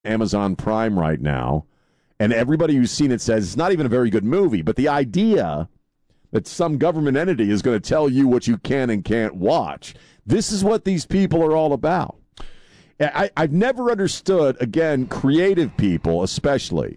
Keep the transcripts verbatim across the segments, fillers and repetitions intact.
Amazon Prime right now, and everybody who's seen it says it's not even a very good movie, but the idea that some government entity is going to tell you what you can and can't watch, this is what these people are all about. I, I've never understood, again, creative people especially,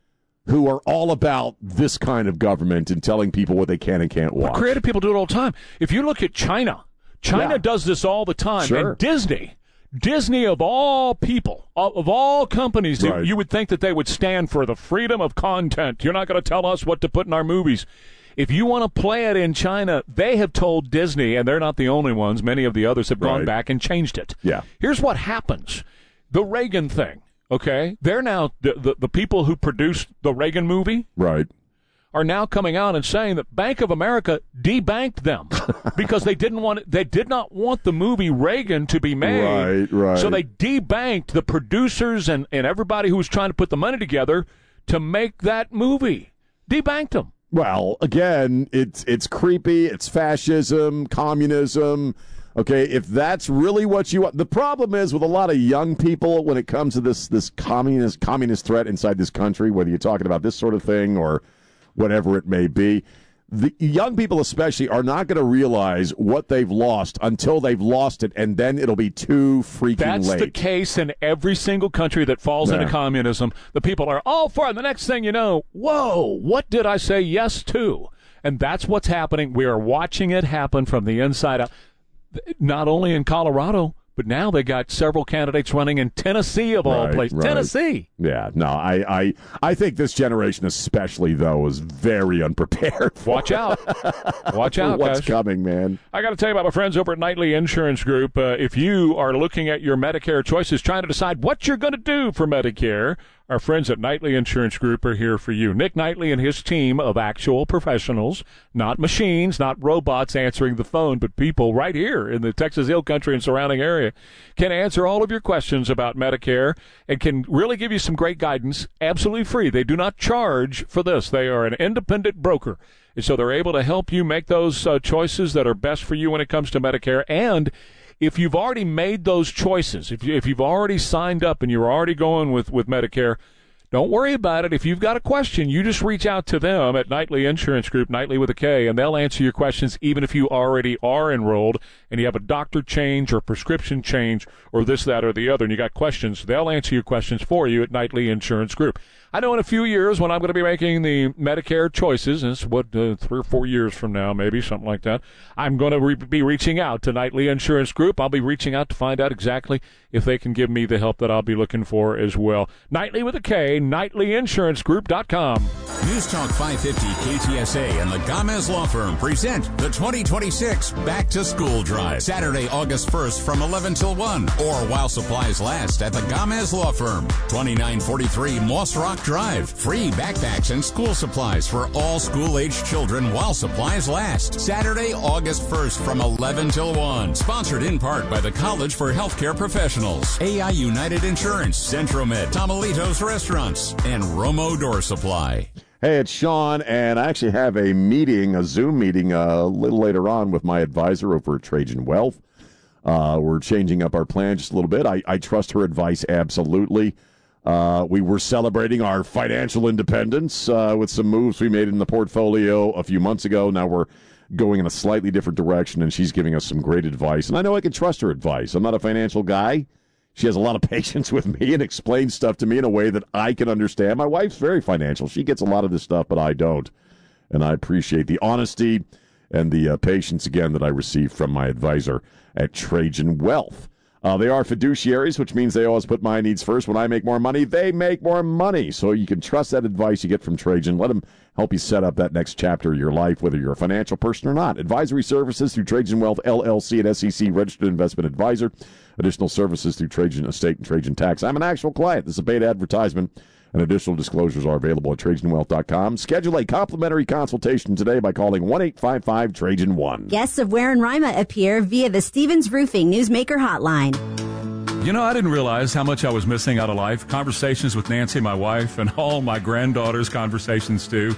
who are all about this kind of government and telling people what they can and can't watch. Well, creative people do it all the time. If you look at China, China yeah. does this all the time. Sure. And Disney, Disney of all people, of all companies, right. you would think that they would stand for the freedom of content. You're not going to tell us what to put in our movies. If you want to play it in China, they have told Disney, and they're not the only ones, many of the others have gone right. back and changed it. Yeah. Here's what happens. The Reagan thing, okay? They're now, the, the, the people who produced the Reagan movie right. are now coming out and saying that Bank of America debanked them because they didn't want they did not want the movie Reagan to be made. Right, right. So they debanked the producers and, and everybody who was trying to put the money together to make that movie. Debanked them. Well, again, it's it's creepy. It's fascism, communism. Okay, if that's really what you want. The problem is with a lot of young people when it comes to this this communist communist threat inside this country, whether you're talking about this sort of thing or whatever it may be, the young people especially are not going to realize what they've lost until they've lost it, and then it'll be too freaking That's late. That's the case in every single country that falls yeah. into communism. The people are all for it. The next thing you know, whoa, what did I say yes to? And that's what's happening. We are watching it happen from the inside out, not only in Colorado, but now they got several candidates running in Tennessee of all right, places. Right. Tennessee. Yeah, no, I, I I think this generation especially, though, is very unprepared. For Watch out. Watch out, what's guys. coming, man. I got to tell you about my friends over at Knightley Insurance Group. Uh, if you are looking at your Medicare choices, trying to decide what you're going to do for Medicare, our friends at Knightley Insurance Group are here for you. Nick Knightley and his team of actual professionals, not machines, not robots answering the phone, but people right here in the Texas Hill Country and surrounding area, can answer all of your questions about Medicare and can really give you some great guidance, absolutely free. They do not charge for this. They are an independent broker, and so they're able to help you make those uh, choices that are best for you when it comes to Medicare. And if you've already made those choices, if, you, if you've already signed up and you're already going with, with Medicare, don't worry about it. If you've got a question, you just reach out to them at Knightley Insurance Group, Knightley with a K, and they'll answer your questions even if you already are enrolled and you have a doctor change or prescription change or this, that, or the other, and you got questions. They'll answer your questions for you at Knightley Insurance Group. I know in a few years when I'm going to be making the Medicare choices, and it's what, uh, three or four years from now, maybe, something like that, I'm going to re- be reaching out to Knightley Insurance Group. I'll be reaching out to find out exactly if they can give me the help that I'll be looking for as well. Knightley with a K, Knightley Insurance Group dot com. News Talk five fifty K T S A and the Gomez Law Firm present the twenty twenty-six Back to School Drive. Saturday, August first from eleven till one, or while supplies last at the Gomez Law Firm, twenty-nine forty-three Moss Rock Drive. Free backpacks and school supplies for all school-aged children while supplies last. Saturday, August first from eleven till one. Sponsored in part by the College for Healthcare Professionals, A I United Insurance, Centromed, Tamalitos Restaurants, and Romo Door Supply. Hey, it's Sean, and I actually have a meeting, a Zoom meeting, uh, a little later on with my advisor over at Trajan Wealth. Uh, we're changing up our plan just a little bit. I, I trust her advice absolutely. Uh, we were celebrating our financial independence uh, with some moves we made in the portfolio a few months ago. Now we're going in a slightly different direction, and she's giving us some great advice. And I know I can trust her advice. I'm not a financial guy. She has a lot of patience with me and explains stuff to me in a way that I can understand. My wife's very financial. She gets a lot of this stuff, but I don't. And I appreciate the honesty and the uh, patience, again, that I receive from my advisor at Trajan Wealth. Uh, they are fiduciaries, which means they always put my needs first. When I make more money, they make more money. So you can trust that advice you get from Trajan. Let them help you set up that next chapter of your life, whether you're a financial person or not. Advisory services through Trajan Wealth, L L C, and S E C, registered investment advisor. Additional services through Trajan Estate and Trajan Tax. I'm an actual client. This is a paid advertisement, and additional disclosures are available at Trajan Wealth dot com. Schedule a complimentary consultation today by calling one eight five five Trajan one. Guests of Ware and Rima appear via the Stevens Roofing Newsmaker Hotline. You know, I didn't realize how much I was missing out of life. Conversations with Nancy, my wife, and all my granddaughter's conversations, too.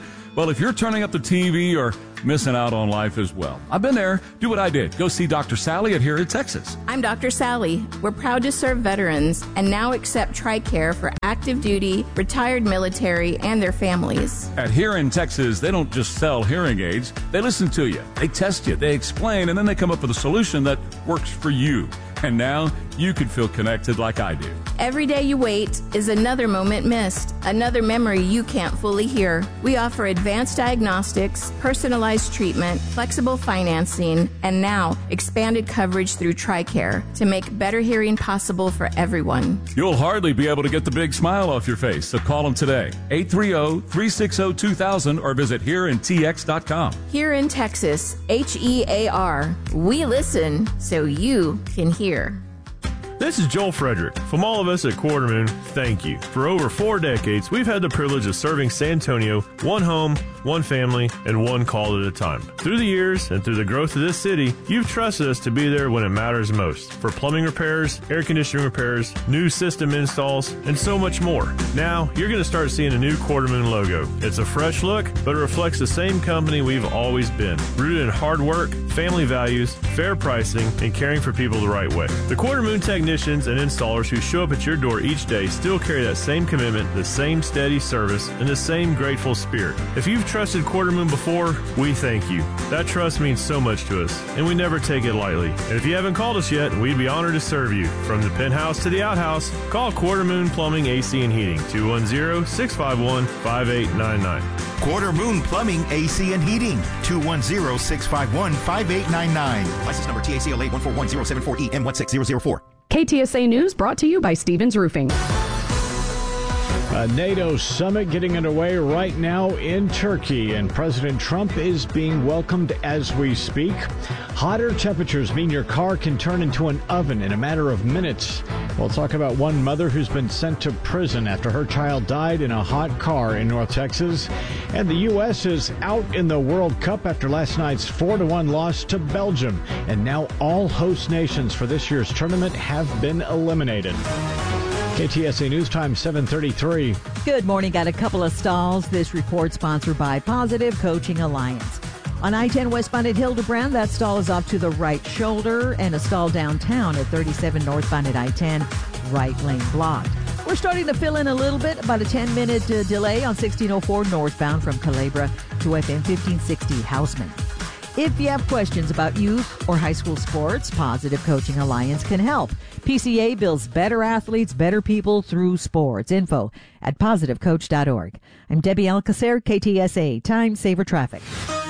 Well, if you're turning up the T V or missing out on life as well, I've been there. Do what I did. Go see Doctor Sally at Here in Texas. I'm Doctor Sally. We're proud to serve veterans and now accept TRICARE for active duty, retired military, and their families. At Here in Texas, they don't just sell hearing aids. They listen to you. They test you. They explain, and then they come up with a solution that works for you. And now you can feel connected like I do. Every day you wait is another moment missed, another memory you can't fully hear. We offer advanced diagnostics, personalized treatment, flexible financing, and now expanded coverage through TRICARE to make better hearing possible for everyone. You'll hardly be able to get the big smile off your face, so call them today. eight three zero, three six zero, two thousand or visit here in T X dot com. Here in Texas, H E A R. We listen so you can hear. This is Joel Frederick. From all of us at Quartermoon, thank you. For over four decades, we've had the privilege of serving San Antonio one home, one family, and one call at a time. Through the years and through the growth of this city, you've trusted us to be there when it matters most. For plumbing repairs, air conditioning repairs, new system installs, and so much more. Now, you're going to start seeing a new Quartermoon logo. It's a fresh look, but it reflects the same company we've always been. Rooted in hard work, family values, fair pricing, and caring for people the right way. The Quartermoon technicians and installers who show up at your door each day still carry that same commitment, the same steady service, and the same grateful spirit. If you've trusted Quartermoon before, we thank you. That trust means so much to us, and we never take it lightly. And if you haven't called us yet, we'd be honored to serve you. From the penthouse to the outhouse, call Quartermoon Plumbing, A C, and Heating, two one zero, six five one, five eight nine nine. Quartermoon Plumbing, A C, and Heating, two one zero, six five one, five eight nine nine. License number T A C L A one four one zero seven four E M one six zero zero four. K T S A News brought to you by Stevens Roofing. A NATO summit getting underway right now in Turkey, and President Trump is being welcomed as we speak. Hotter temperatures mean your car can turn into an oven in a matter of minutes. We'll talk about one mother who's been sent to prison after her child died in a hot car in North Texas. And the U S is out in the World Cup after last night's four to one loss to Belgium. And now all host nations for this year's tournament have been eliminated. K T S A News Time, seven thirty-three. Good morning. Got a couple of stalls. This report sponsored by Positive Coaching Alliance. On I ten westbound at Hildebrand, that stall is off to the right shoulder, and a stall downtown at thirty-seven northbound at I ten, right lane blocked. We're starting to fill in a little bit, about a ten-minute uh, delay on sixteen oh four northbound from Culebra to F M fifteen sixty Houseman. If you have questions about youth or high school sports, Positive Coaching Alliance can help. P C A builds better athletes, better people through sports. Info at positive coach dot org. I'm Debbie Alcacer, K T S A, Time Saver Traffic.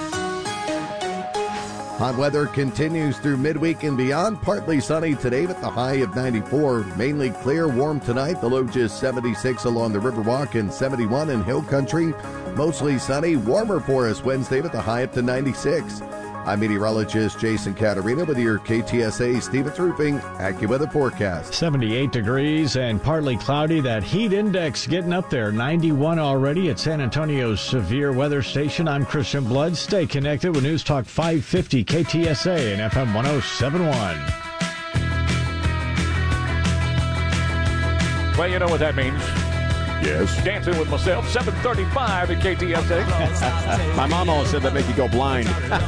Hot weather continues through midweek and beyond. Partly sunny today with the high of ninety-four. Mainly clear, warm tonight. The low just seventy-six along the Riverwalk and seventy-one in Hill Country. Mostly sunny, warmer for us Wednesday with the high up to ninety-six. I'm meteorologist Jason Caterina with your K T S A Stevens Roofing AccuWeather forecast. seventy-eight degrees and partly cloudy. That heat index getting up there. ninety-one already at San Antonio's severe weather station. I'm Christian Blood. Stay connected with News Talk five fifty K T S A and F M one oh seven point one. Well, you know what that means. Yes. Dancing with myself, seven thirty-five at K T S A. My mom always said that make you go blind.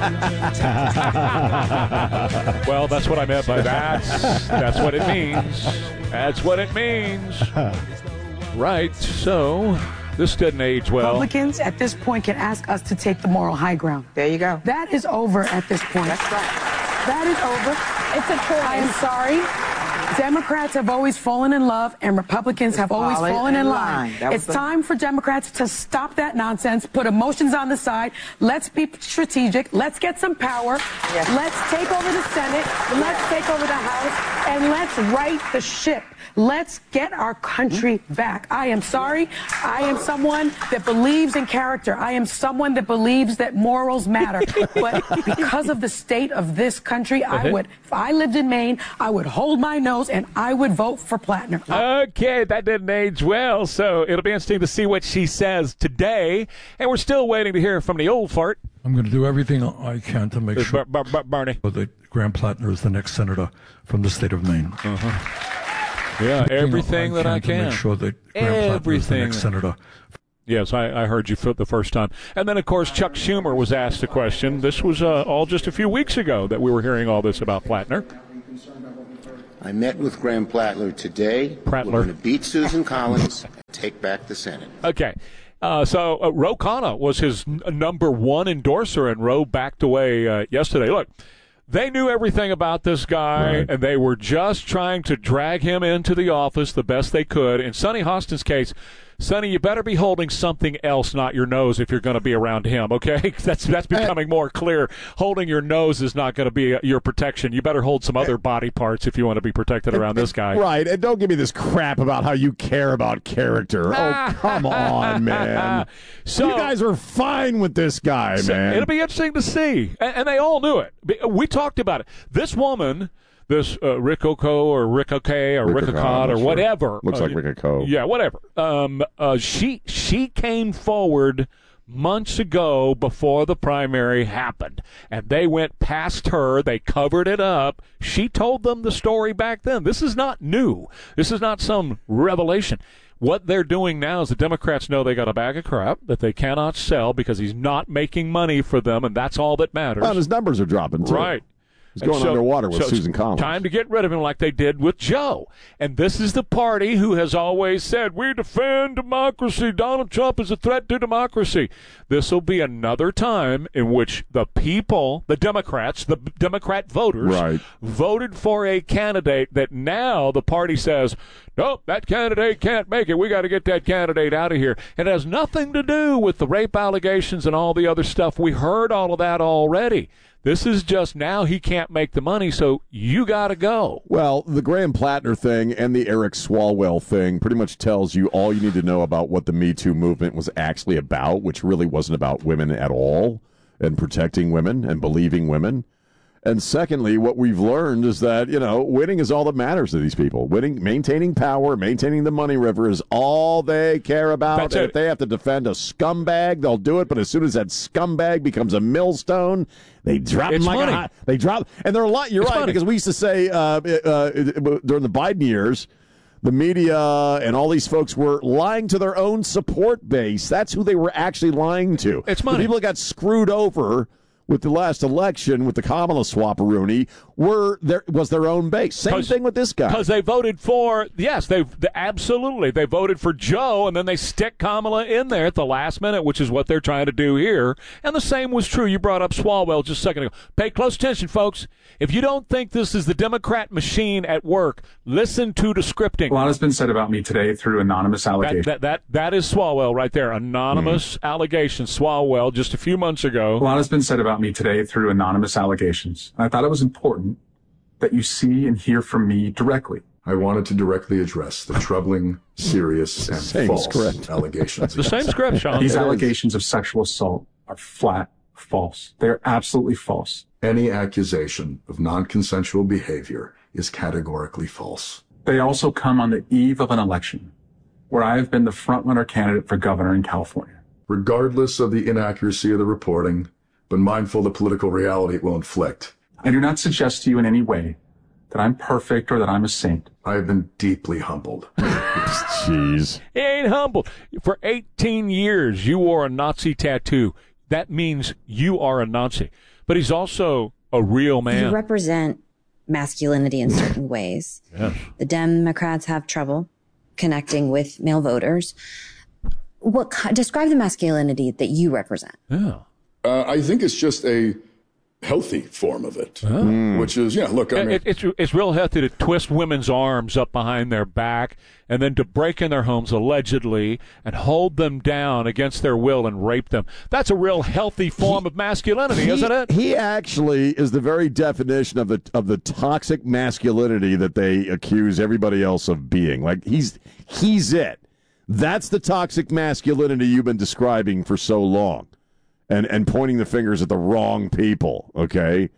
Well, that's what I meant by that. That's what it means. That's what it means. Right, so this didn't age well. Republicans at this point can ask us to take the moral high ground. There you go. That is over at this point. That's right. That is over. It's a choice. I am sorry. Democrats have always fallen in love, and Republicans have always fallen in line. It's time for Democrats to stop that nonsense, put emotions on the side. Let's be strategic. Let's get some power. Yes. Let's take over the Senate. Let's take over the House, and let's right the ship. Let's get our country back. I am sorry. I am someone that believes in character. I am someone that believes that morals matter. But because of the state of this country, I would, if I lived in Maine, I would hold my nose and I would vote for Plattner. Okay, that didn't age well, so it'll be interesting to see what she says today. And we're still waiting to hear from the old fart. I'm going to do everything I can to make sure Bar- Bar- Barney. that Graham Plattner is the next senator from the state of Maine. Uh-huh. Yeah, everything, everything that I can. To make sure that Graham Plattner is the next senator. Yes, I, I heard you for the first time. And then, of course, Chuck Schumer was asked a question. This was uh, all just a few weeks ago that we were hearing all this about Plattner. I met with Graham Plattler today. Prattler. We're going to beat Susan Collins and take back the Senate. Okay. Uh, so uh, Ro Khanna was his n- number one endorser, and Ro backed away uh, yesterday. Look, they knew everything about this guy, right. and they were just trying to drag him into the office the best they could. In Sonny Hostin's case, Sonny, you better be holding something else, not your nose, if you're going to be around him, okay? That's that's becoming more clear. Holding your nose is not going to be your protection. You better hold some other body parts if you want to be protected around this guy. Right, and don't give me this crap about how you care about character. Oh, come on, man. So, you guys are fine with this guy, so man. It'll be interesting to see. And, and they all knew it. We talked about it. This woman... This uh, Rick Oko or Rick Okay or Rick Okad or whatever. Looks uh, like Rick Oko. Yeah, whatever. Um, uh, she she came forward months ago before the primary happened, and they went past her. They covered it up. She told them the story back then. This is not new. This is not some revelation. What they're doing now is the Democrats know they got a bag of crap that they cannot sell because he's not making money for them, and that's all that matters. Well, his numbers are dropping, too. Right. He's going so, underwater with so Susan Collins. Time to get rid of him like they did with Joe. And this is the party who has always said, we defend democracy. Donald Trump is a threat to democracy. This will be another time in which the people, the Democrats, the Democrat voters, right. voted for a candidate that now the party says, nope, that candidate can't make it. We got to get that candidate out of here. It has nothing to do with the rape allegations and all the other stuff. We heard all of that already. This is just now he can't make the money, so you got to go. Well, the Graham Plattner thing and the Eric Swalwell thing pretty much tells you all you need to know about what the Me Too movement was actually about, which really wasn't about women at all and protecting women and believing women. And secondly, what we've learned is that, you know, winning is all that matters to these people. Winning, maintaining power, maintaining the money river is all they care about. That's and it. If they have to defend a scumbag, they'll do it. But as soon as that scumbag becomes a millstone, they drop It's him like money. a hot. They drop, and they're a lot. You're It's right money. because we used to say uh, uh, during the Biden years, the media and all these folks were lying to their own support base. That's who they were actually lying to. It's money. The people that got screwed over with the last election with the Kamala swapperoonie were there was their own base. Same thing with this guy. Because they voted for, yes, they, they absolutely, they voted for Joe, and then they stick Kamala in there at the last minute, which is what they're trying to do here. And the same was true. You brought up Swalwell just a second ago. Pay close attention, folks. If you don't think this is the Democrat machine at work, listen to the scripting. A lot has been said about me today through anonymous allegations. That, that, that, that is Swalwell right there. Anonymous mm. allegations. Swalwell just a few months ago. A lot has been said about me today through anonymous allegations. I thought it was important that you see and hear from me directly. I wanted to directly address the troubling, serious, and Same false script. allegations. The same script, Sean. These It allegations of sexual assault are flat false. They are absolutely false. Any accusation of non-consensual behavior is categorically false. They also come on the eve of an election where I have been the frontrunner candidate for governor in California. Regardless of the inaccuracy of the reporting, but mindful of the political reality it will inflict. I do not suggest to you in any way that I'm perfect or that I'm a saint. I have been deeply humbled. Jeez. He ain't humble. For eighteen years, you wore a Nazi tattoo. That means you are a Nazi. But he's also a real man. You represent masculinity in certain ways. Yes. The Democrats have trouble connecting with male voters. What ki- describe the masculinity that you represent? Yeah. Uh, I think it's just a healthy form of it, Oh. which is, yeah, look, I mean, It, it's, it's real healthy to twist women's arms up behind their back and then to break in their homes, allegedly, and hold them down against their will and rape them. That's a real healthy form of masculinity, He- isn't it? He actually is the very definition of the of the toxic masculinity that they accuse everybody else of being. Like he's he's it. That's the toxic masculinity you've been describing for so long. And and pointing the fingers at the wrong people, okay?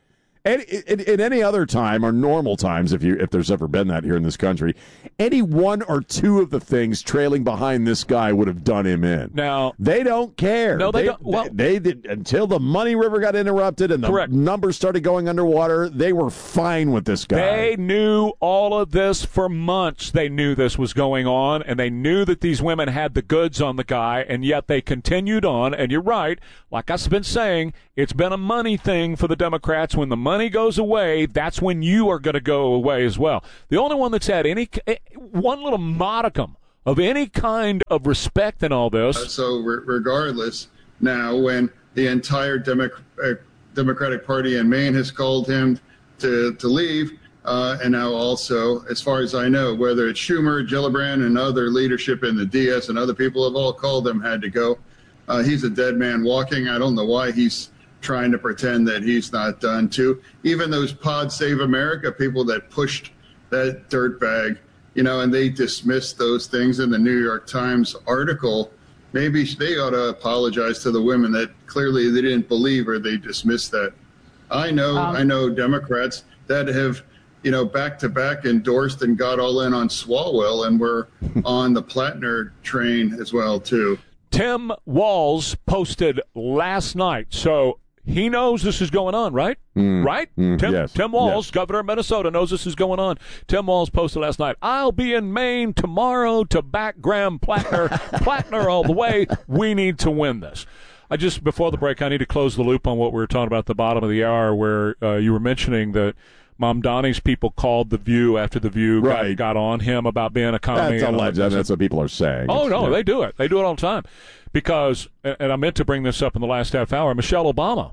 And in, in any other time or normal times, if you if there's ever been that here in this country, any one or two of the things trailing behind this guy would have done him in. Now they don't care. No, they, they don't. Well, they, they did until the money river got interrupted and the correct. numbers started going underwater. They were fine with this guy. They knew all of this for months. They knew this was going on, and they knew that these women had the goods on the guy, and yet they continued on. And you're right, like I've been saying, it's been a money thing for the Democrats. When the money goes away, that's when you are going to go away as well. The only one that's had any one little modicum of any kind of respect in all this. Uh, so re- regardless, now when the entire Demo- uh, Democratic Party in Maine has called him to, to leave, uh, and now also, as far as I know, whether it's Schumer, Gillibrand, and other leadership in the D S and other people have all called him, had to go. Uh, he's a dead man walking. I don't know why he's trying to pretend that he's not done too. Even those Pod Save America people that pushed that dirtbag, you know, and they dismissed those things in the New York Times article. Maybe they ought to apologize to the women that clearly they didn't believe or they dismissed that. I know, um, I know Democrats that have, you know, back to back endorsed and got all in on Swalwell and were on the Plattner train as well too. Tim Walz posted last night, so he knows this is going on, right? Mm, right? Mm, Tim, yes, Tim Walz, yes. governor of Minnesota, knows this is going on. Tim Walz posted last night, I'll be in Maine tomorrow to back Graham Plattner. Plattner all the way. We need to win this. I just, before the break, I need to close the loop on what we were talking about at the bottom of the hour where uh, you were mentioning that Mom Donnie's people called The View after The View right. got, got on him about being a commie. That's alleged. That. That's what people are saying. Oh, it's, no, yeah. they do it. They do it all the time. Because, and I meant to bring this up in the last half hour, Michelle Obama,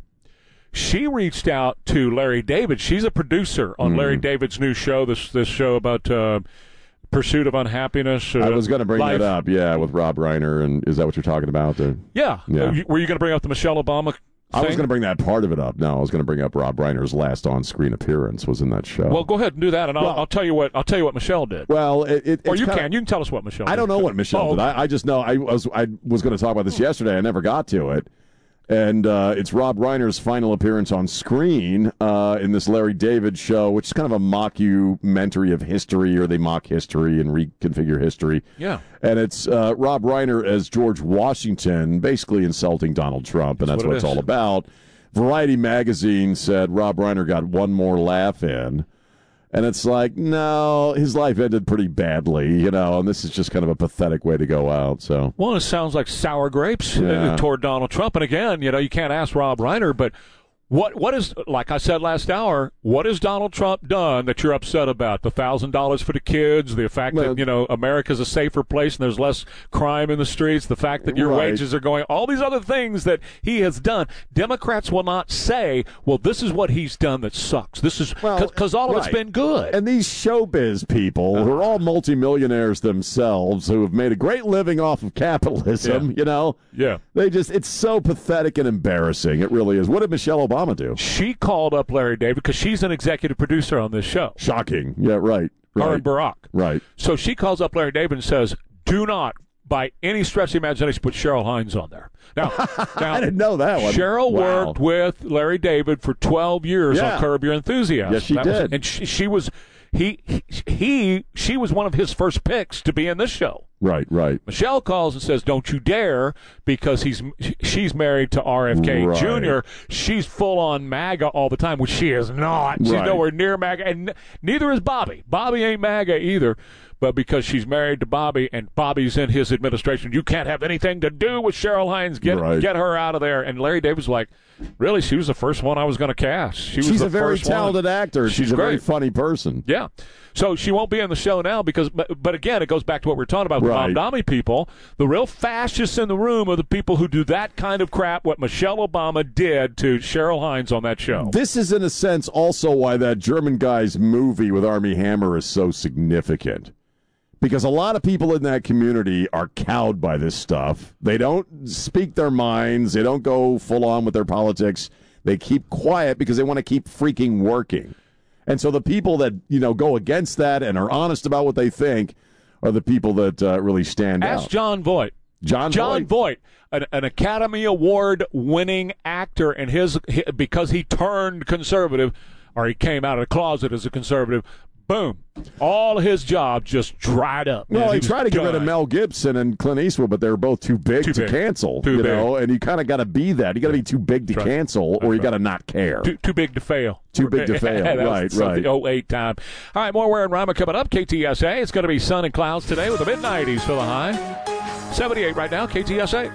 she reached out to Larry David. She's a producer on mm. Larry David's new show, this this show about uh, pursuit of unhappiness. Uh, I was going to bring life. that up, yeah, with Rob Reiner. And is that what you're talking about? The, yeah. yeah. Uh, were you going to bring up the Michelle Obama thing? I was going to bring that part of it up. No, I was going to bring up Rob Reiner's last on-screen appearance was in that show. Well, go ahead and do that, and I'll, well, I'll tell you what I'll tell you what Michelle did. Well, it, it, or you kinda, can you can tell us what Michelle. I did. don't know what Michelle oh, did. I, I just know I was I was going to talk about this yesterday. I never got to it. And uh, it's Rob Reiner's final appearance on screen uh, in this Larry David show, which is kind of a mockumentary of history, or they mock history and reconfigure history. Yeah. And it's uh, Rob Reiner as George Washington, basically insulting Donald Trump, and that's, that's what, what it's it all about. Variety magazine said Rob Reiner got one more laugh in. And it's like, no, his life ended pretty badly, you know, and this is just kind of a pathetic way to go out. So, well, it sounds like sour grapes yeah. toward Donald Trump. And again, you know, you can't ask Rob Reiner, but what what is, like I said last hour, what has Donald Trump done that you're upset about? The one thousand dollars for the kids, the fact well, that, you know, America's a safer place and there's less crime in the streets, the fact that your right. wages are going, all these other things that he has done. Democrats will not say, well, this is what he's done that sucks. This is, because well, all of right. it's been good. And these showbiz people uh-huh. who are all multimillionaires themselves, who have made a great living off of capitalism, yeah. you know? Yeah. They just, it's so pathetic and embarrassing. It really is. What did Michelle Obama do? She called up Larry David because she's an executive producer on this show. Shocking. Yeah, right. right. Her and Barack. Right. So she calls up Larry David and says, do not, by any stretch of the imagination, put Cheryl Hines on there. Now, now I didn't know that one. Cheryl wow. worked with Larry David for twelve years yeah. on Curb Your Enthusiasm. Yes, she that did. Was, and she, she was, he, he, she was one of his first picks to be in this show. Right, right. Michelle calls and says, don't you dare, because he's she's married to R F K right. Junior She's full-on MAGA all the time, which she is not. She's right. nowhere near MAGA, and n- neither is Bobby. Bobby ain't MAGA either, but because she's married to Bobby and Bobby's in his administration, you can't have anything to do with Cheryl Hines. Get right. get her out of there. And Larry David's like, really? She was the first one I was going to cast. She was She's the a very first talented one. actor. She's, She's a great. very funny person. Yeah. So she won't be on the show now because, but, but again, it goes back to what we we're talking about with right. Mamdani people. The real fascists in the room are the people who do that kind of crap, what Michelle Obama did to Cheryl Hines on that show. This is, in a sense, also why that German guy's movie with Armie Hammer is so significant. Because a lot of people in that community are cowed by this stuff. They don't speak their minds. They don't go full on with their politics. They keep quiet because they want to keep freaking working. And so the people that, you know, go against that and are honest about what they think are the people that uh, really stand Ask out. John Voight. John, John Voight, an, an Academy Award winning actor, and his, his because he turned conservative. or he came out of the closet as a conservative, boom, all his job just dried up. Well, he he tried to get rid of done. Mel Gibson and Clint Eastwood, but they were both too big Too to big. cancel. Too you big. know, and you kind of got to be that. You got to be too big to That's right. cancel, or That's you got to right. not care. Too, too big to fail. Too big to fail. That was Right, some- right. The oh eight time. All right, more Ware and Rama coming up. K T S A. It's going to be sun and clouds today with the mid nineties for the high. seventy-eight right now. K T S A.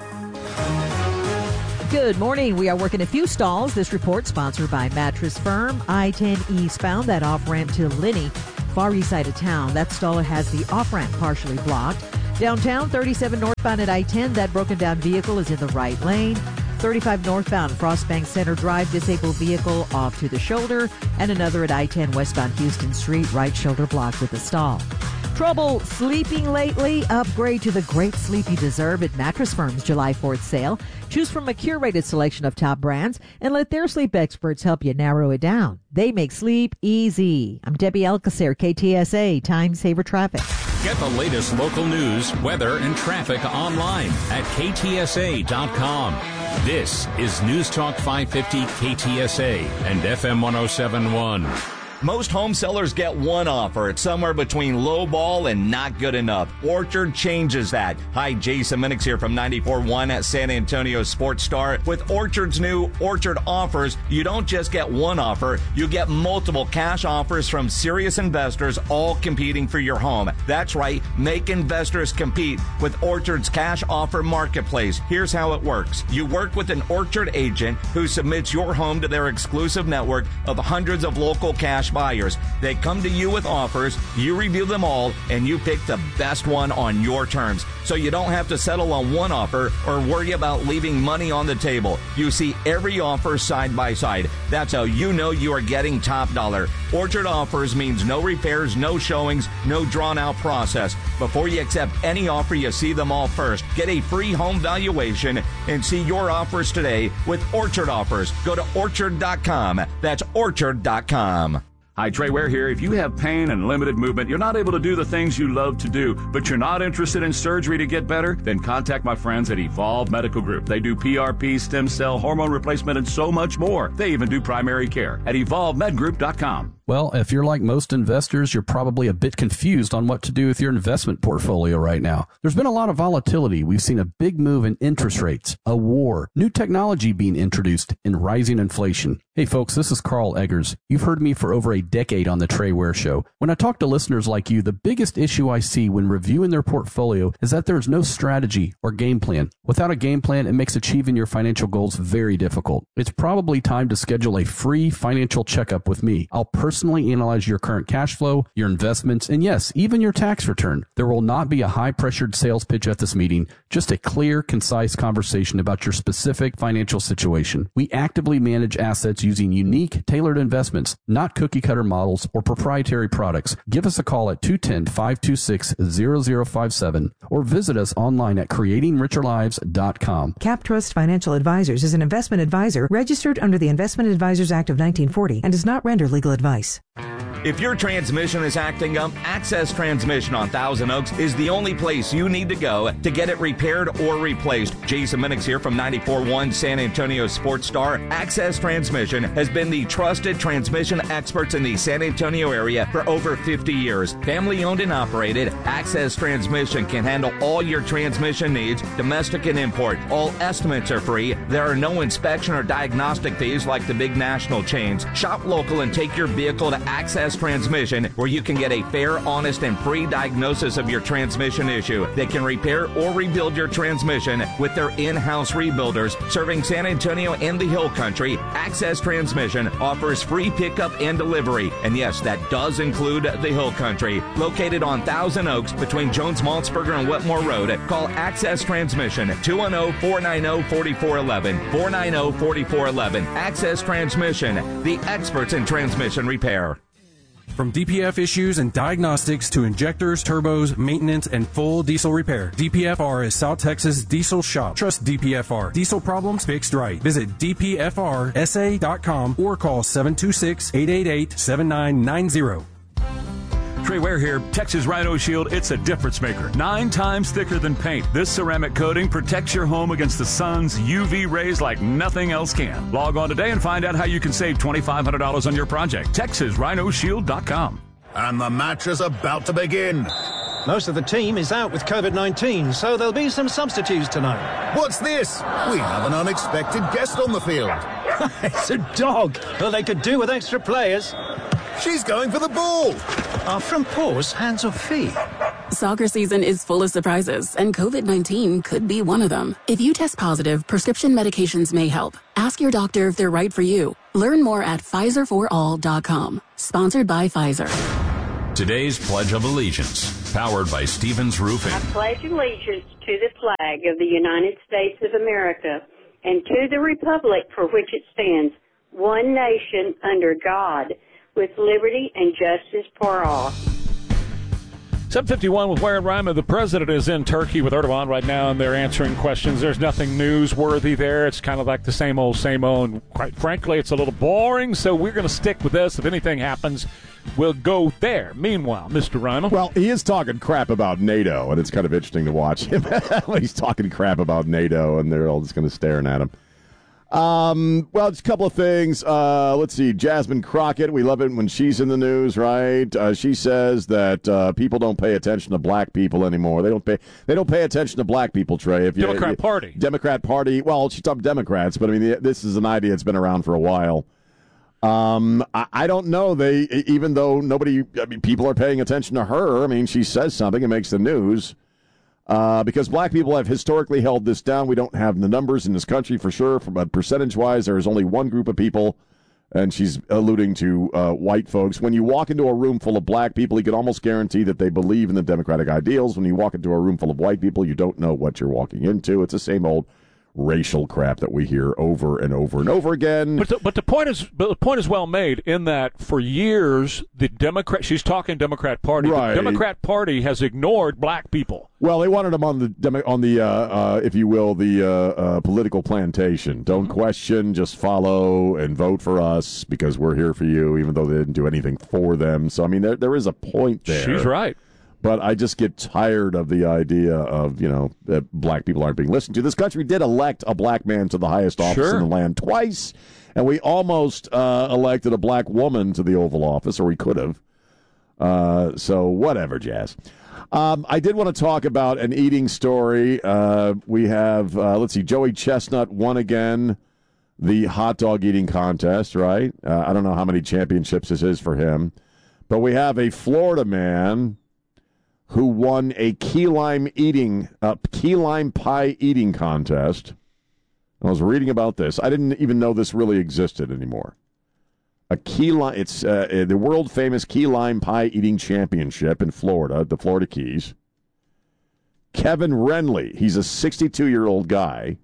Good morning. We are working a few stalls. This report sponsored by Mattress Firm. I ten eastbound, that off-ramp to Linney, far east side of town. That stall has the off-ramp partially blocked. Downtown, thirty-seven northbound at I ten, that broken down vehicle is in the right lane. thirty-five northbound, Frostbank Center Drive, disabled vehicle off to the shoulder. And another at I ten westbound Houston Street, right shoulder blocked with a stall. Trouble sleeping lately? Upgrade to the Great Sleepy Deserve at Mattress Firm's July fourth sale. Choose from a curated selection of top brands and let their sleep experts help you narrow it down. They make sleep easy. I'm Debbie Alcacer, K T S A, Time Saver Traffic. Get the latest local news, weather, and traffic online at K T S A dot com. This is News Talk five fifty K T S A and F M one oh seven point one. Most home sellers get one offer. It's somewhere between low ball and not good enough. Orchard changes that. Hi, Jason Minix here from ninety-four point one at San Antonio Sports Star. With Orchard's new Orchard offers, you don't just get one offer, you get multiple cash offers from serious investors, all competing for your home. That's right, make investors compete with Orchard's cash offer marketplace. Here's how it works. You work with an Orchard agent who submits your home to their exclusive network of hundreds of local cash buyers. They come to you with offers, you review them all, and you pick the best one on your terms. So you don't have to settle on one offer or worry about leaving money on the table. You see every offer side by side. That's how you know you are getting top dollar. Orchard offers means no repairs, no showings, no drawn out process. Before you accept any offer, you see them all first. Get a free home valuation and see your offers today with Orchard offers. Go to orchard dot com. That's orchard dot com. Hi, Trey Ware here. If you have pain and limited movement, you're not able to do the things you love to do, but you're not interested in surgery to get better, then contact my friends at Evolve Medical Group. They do P R P, stem cell, hormone replacement, and so much more. They even do primary care at evolve med group dot com. Well, if you're like most investors, you're probably a bit confused on what to do with your investment portfolio right now. There's been a lot of volatility. We've seen a big move in interest rates, a war, new technology being introduced, and rising inflation. Hey folks, this is Carl Eggers. You've heard me for over a decade on the Trey Ware Show. When I talk to listeners like you, the biggest issue I see when reviewing their portfolio is that there's no strategy or game plan. Without a game plan, it makes achieving your financial goals very difficult. It's probably time to schedule a free financial checkup with me. I'll personally Personally analyze your current cash flow, your investments, and yes, even your tax return. There will not be a high-pressured sales pitch at this meeting, just a clear, concise conversation about your specific financial situation. We actively manage assets using unique, tailored investments, not cookie-cutter models or proprietary products. Give us a call at two one zero, five two six, zero zero five seven or visit us online at creating richer lives dot com. CapTrust Financial Advisors is an investment advisor registered under the Investment Advisors Act of nineteen forty and does not render legal advice. If your transmission is acting up, Access Transmission on Thousand Oaks is the only place you need to go to get it repaired or replaced. Jason Minix here from ninety-four point one San Antonio Sports Star. Access Transmission has been the trusted transmission experts in the San Antonio area for over fifty years. Family owned and operated, Access Transmission can handle all your transmission needs, domestic and import. All estimates are free. There are no inspection or diagnostic fees like the big national chains. Shop local and take your vehicle to Access Transmission, where you can get a fair, honest, and free diagnosis of your transmission issue. They can repair or rebuild your transmission with their in-house rebuilders serving San Antonio and the Hill Country. Access Transmission offers free pickup and delivery. And yes, that does include the Hill Country. Located on Thousand Oaks between Jones Maltzberger and Wetmore Road, call Access Transmission two one zero, four nine zero, four four one one, four nine zero, four four one one. Access Transmission, the experts in transmission repair. From D P F issues and diagnostics to injectors, turbos, maintenance, and full diesel repair, D P F R is South Texas Diesel Shop. Trust D P F R. Diesel problems fixed right. Visit D P F R S A dot com or call seven two six, eight eight eight, seven nine nine zero. Trey Ware here. Texas Rhino Shield, it's a difference maker. Nine times thicker than paint. This ceramic coating protects your home against the sun's U V rays like nothing else can. Log on today and find out how you can save twenty-five hundred dollars on your project. Texas Rhino Shield dot com. And the match is about to begin. Most of the team is out with COVID nineteen, so there'll be some substitutes tonight. What's this? We have an unexpected guest on the field. It's a dog. Well, they could do with extra players. She's going for the ball. Are from paws, hands or feet? Soccer season is full of surprises, and COVID nineteen could be one of them. If you test positive, prescription medications may help. Ask your doctor if they're right for you. Learn more at Pfizer for all dot com. Sponsored by Pfizer. Today's Pledge of Allegiance, powered by Stevens Roofing. I pledge allegiance to the flag of the United States of America and to the republic for which it stands, one nation under God, with liberty and justice for all. seven fifty-one with Ware and Ryman. The president is in Turkey with Erdogan right now, and they're answering questions. There's nothing newsworthy there. It's kind of like the same old, same old. And quite frankly, it's a little boring, so we're going to stick with this. If anything happens, we'll go there. Meanwhile, Mister Ryman. Well, he is talking crap about NATO, and it's kind of interesting to watch him. He's talking crap about NATO, and they're all just going to staring at him. Um, well, just a couple of things. Uh, let's see. Jasmine Crockett, we love it when she's in the news, right? Uh, she says that uh, people don't pay attention to black people anymore. They don't pay. They don't pay attention to black people. Trey, if you, Democrat you, Party, Democrat Party. Well, she's talking Democrats, but I mean, the, this is an idea that's been around for a while. Um, I, I don't know. They even though nobody, I mean, people are paying attention to her. I mean, she says something, it makes the news. Uh, because black people have historically held this down. We don't have the numbers in this country for sure, but percentage-wise, there is only one group of people, and she's alluding to uh, white folks. When you walk into a room full of black people, you can almost guarantee that they believe in the democratic ideals. When you walk into a room full of white people, you don't know what you're walking into. It's the same old racial crap that we hear over and over and over again. But the, but the point is, but the point is well made in that for years the Democrat, she's talking Democrat Party. Right. The Democrat Party has ignored black people. Well, they wanted them on the demo, on the uh, uh, if you will, the uh, uh, political plantation. Don't question, just follow and vote for us because we're here for you, even though they didn't do anything for them. So I mean, there there is a point there. She's right. But I just get tired of the idea of, you know, that black people aren't being listened to. This country did elect a black man to the highest office Sure. in the land twice, and we almost uh, elected a black woman to the Oval Office, or we could have. Uh, so whatever, Jazz. Um, I did want to talk about an eating story. Uh, we have, uh, let's see, Joey Chestnut won again the hot dog eating contest, right? Uh, I don't know how many championships this is for him. But we have a Florida man who won a key lime eating, uh, key lime pie eating contest. I was reading about this. I didn't even know this really existed anymore. A key lime, it's uh, the world famous key lime pie eating championship in Florida, the Florida Keys. Kevin Renley, he's a sixty-two-year-old guy,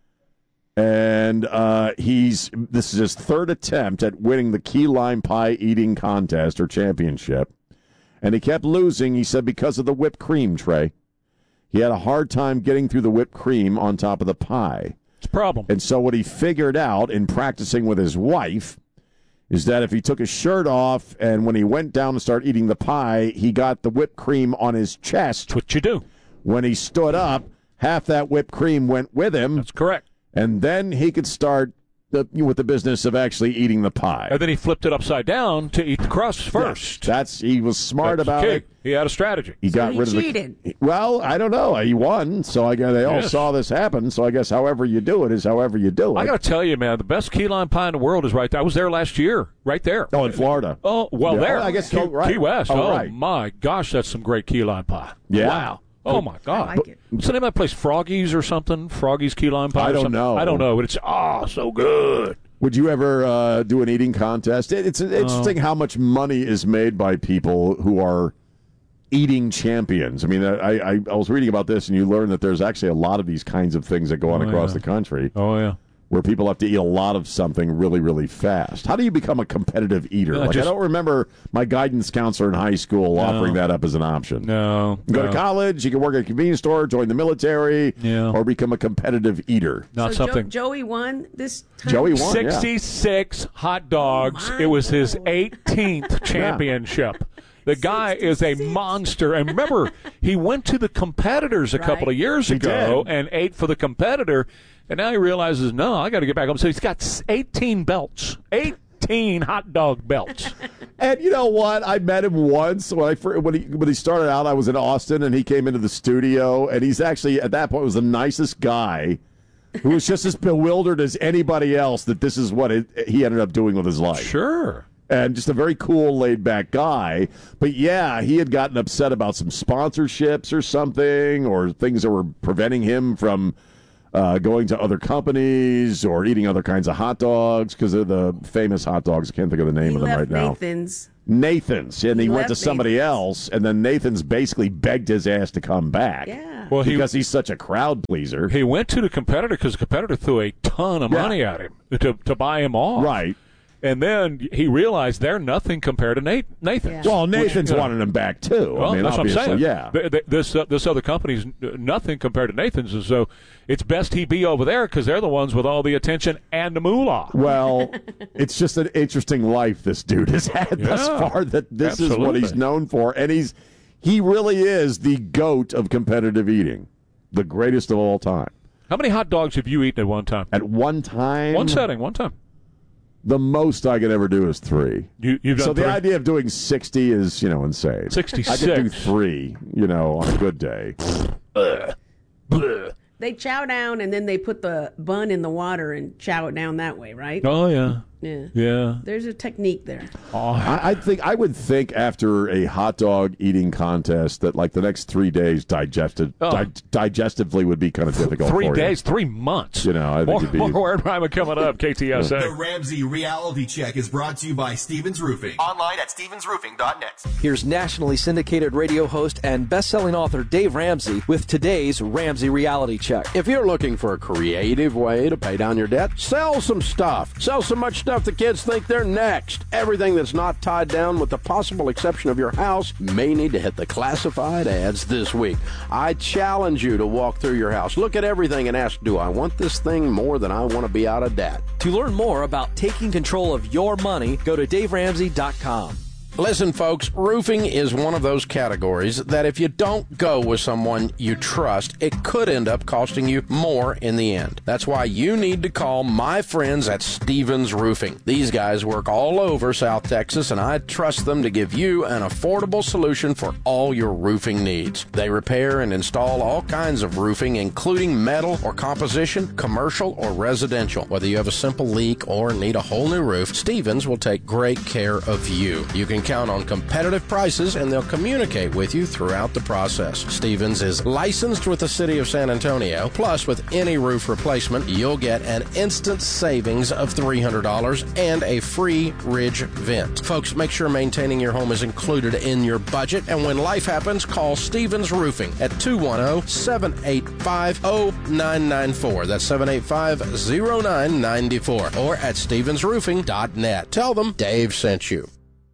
and uh, he's this is his third attempt at winning the key lime pie eating contest or championship. And he kept losing, he said, because of the whipped cream, Trey. He had a hard time getting through the whipped cream on top of the pie. It's a problem. And so what he figured out in practicing with his wife is that if he took his shirt off and when he went down to start eating the pie, he got the whipped cream on his chest. That's what you do. When he stood up, half that whipped cream went with him. That's correct. And then he could start the, with the business of actually eating the pie. And then he flipped it upside down to eat the crust first. Yes, that's he was smart That's about key. it. He had a strategy. He got he rid cheated. of the. Well, I don't know. He won, so I guess they all Yes. saw this happen. So I guess however you do it is however you do it. I got to tell you, man, the best key lime pie in the world is right there. I was there last year, right there. Oh, in Florida. Oh, well, Yeah, there. I guess Key, so, right. Key West. Oh, Oh, right. my gosh, that's some great key lime pie. Yeah. Wow. Oh, my God. I like it. What's the name of that place? Froggy's or something? Froggy's key lime pie? I or don't something? know. I don't know, but it's, oh, so good. Would you ever uh, do an eating contest? It, it's interesting how much money is made by people who are eating champions. I mean, I, I, I was reading about this, and you learn that there's actually a lot of these kinds of things that go on Oh, across yeah. the country. Oh, yeah. Where people have to eat a lot of something really, really fast. How do you become a competitive eater? Uh, like just- I don't remember my guidance counselor in high school No. offering that up as an option. No. You go no. to college, you can work at a convenience store, join the military, Yeah. or become a competitive eater. Not so something. Jo- Joey won this time? Joey won, yeah. sixty-six hot dogs. Oh, my It was his Lord. eighteenth championship. The guy is a monster. And remember, he went to the competitors a Right. couple of years He ago did. and ate for the competitor. And now he realizes, no, I got to get back home. So he's got eighteen belts, eighteen hot dog belts. And you know what? I met him once when I fir- when he when he started out. I was in Austin, and he came into the studio, and he's actually at that point was the nicest guy, who was just as bewildered as anybody else that this is what it, he ended up doing with his life. Sure. And just a very cool, laid-back guy. But yeah, he had gotten upset about some sponsorships or something, or things that were preventing him from uh, going to other companies or eating other kinds of hot dogs because of the famous hot dogs. I can't think of the name He of them left right now. Nathan's. Nathan's. And he, He went to left somebody Nathan's. else, and then Nathan's basically begged his ass to come back. Yeah. Well, he- because he's such a crowd pleaser. He went to the competitor because the competitor threw a ton of Yeah. money at him to, to buy him off. Right. And then he realized they're nothing compared to Nate, Nathan's. Well, Nathan's Which, uh, wanted him back, too. Well, I mean, that's what I'm obviously, saying. yeah. Th- th- This uh, this other company's n- nothing compared to Nathan's, and so it's best he be over there because they're the ones with all the attention and the moolah. Well, it's just an interesting life this dude has had thus Yeah. far. That this is what he's Absolutely. known for, and he's he really is the GOAT of competitive eating, the greatest of all time. How many hot dogs have you eaten at one time? At one time, One setting, one time. the most I could ever do is three. You, you've done so the three? idea of doing sixty is, you know, insane. sixty-six. I could do three, you know, on a good day. They chow down and then they put the bun in the water and chow it down that way, right? Oh, yeah. Yeah. Yeah. There's a technique there. I, I think I would think after a hot dog eating contest that like the next three days digested Oh. di- digestively would be kind of difficult. Three for days, you. three months. You know, I think More, it'd be. more Word Rhyme coming up, K T S A. The Ramsey Reality Check is brought to you by Stevens Roofing. Online at stevens roofing dot net. Here's nationally syndicated radio host and best-selling author Dave Ramsey with today's Ramsey Reality Check. If you're looking for a creative way to pay down your debt, sell some stuff. Sell so much stuff the kids think they're next. Everything that's not tied down, with the possible exception of your house, may need to hit the classified ads this week. I challenge you to walk through your house, look at everything, and ask, do I want this thing more than I want to be out of debt? To learn more about taking control of your money, go to dave ramsey dot com. Listen, folks, roofing is one of those categories that if you don't go with someone you trust, it could end up costing you more in the end. That's why you need to call my friends at Stevens Roofing. These guys work all over South Texas, and I trust them to give you an affordable solution for all your roofing needs. They repair and install all kinds of roofing, including metal or composition, commercial or residential. Whether you have a simple leak or need a whole new roof, Stevens will take great care of you. You can count on competitive prices, and they'll communicate with you throughout the process. Stevens is licensed with the City of San Antonio. Plus, with any roof replacement, you'll get an instant savings of three hundred dollars and a free ridge vent. Folks, make sure maintaining your home is included in your budget, and when life happens, call Stevens Roofing at two one zero, seven eight five, zero nine nine four. That's seven eight five, zero nine nine four, or at stevens roofing dot net. Tell them Dave sent you.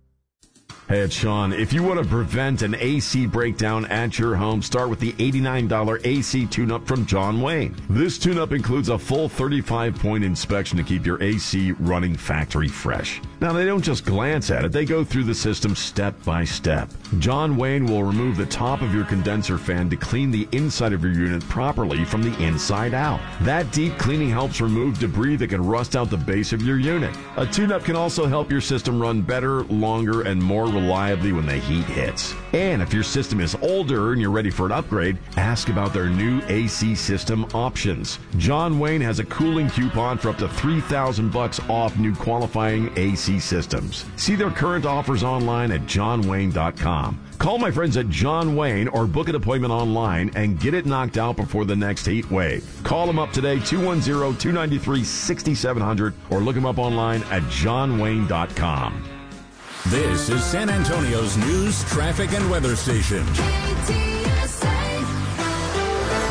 Hey, it's Sean. If you want to prevent an A C breakdown at your home, start with the eighty-nine dollars A C tune-up from John Wayne. This tune-up includes a full thirty-five point inspection to keep your A C running factory fresh. Now, they don't just glance at it. They go through the system step by step. John Wayne will remove the top of your condenser fan to clean the inside of your unit properly from the inside out. That deep cleaning helps remove debris that can rust out the base of your unit. A tune-up can also help your system run better, longer, and more reliably when the heat hits. And if your system is older and you're ready for an upgrade, ask about their new A C system options. John Wayne has a cooling coupon for up to three thousand bucks off new qualifying A C systems. See their current offers online at john wayne dot com. Call my friends at John Wayne or book an appointment online and get it knocked out before the next heat wave. Call them up today, two one zero, two nine three, six seven zero zero, or look them up online at john wayne dot com. This is San Antonio's news, traffic, and weather station.